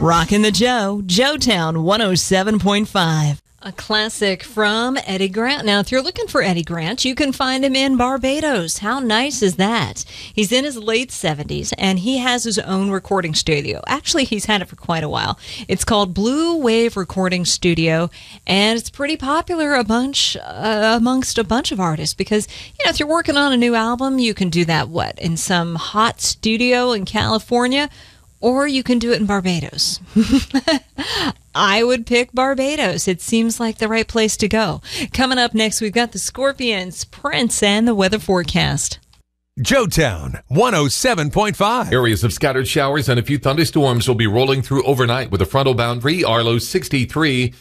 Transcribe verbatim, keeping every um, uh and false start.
Rockin' the Joe, Joetown one oh seven point five. A classic from Eddie Grant. Now, if you're looking for Eddie Grant, you can find him in Barbados. How nice is that? He's in his late seventies, and he has his own recording studio. Actually, he's had it for quite a while. It's called Blue Wave Recording Studio, and it's pretty popular a bunch uh, amongst a bunch of artists because, you know, if you're working on a new album, you can do that, what, in some hot studio in California, or you can do it in Barbados. I would pick Barbados. It seems like the right place to go. Coming up next, we've got the Scorpions, Prince, and the weather forecast. Joetown one oh seven point five. Areas of scattered showers and a few thunderstorms will be rolling through overnight with a frontal boundary, Arlo sixty-three.